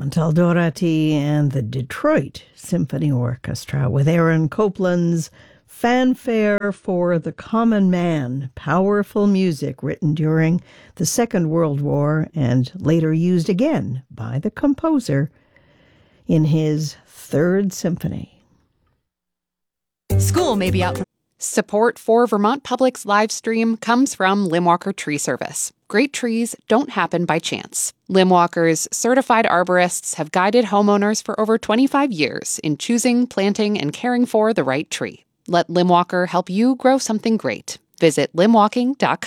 Chantal Doherty and the Detroit Symphony Orchestra with Aaron Copland's Fanfare for the Common Man, powerful music written during the Second World War and later used again by the composer in his Third Symphony. School may be out. Support for Vermont Public's live stream comes from Limwalker Tree Service. Great trees don't happen by chance. Limwalker's certified arborists have guided homeowners for over 25 years in choosing, planting, and caring for the right tree. Let Limwalker help you grow something great. Visit limwalking.com.